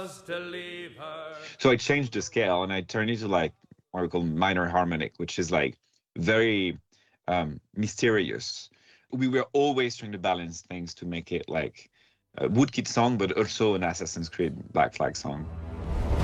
So I changed the scale and I turned it to like what we call minor harmonic, which is like very mysterious. We were always trying to balance things to make it like a Woodkid song, but also an Assassin's Creed Black Flag song.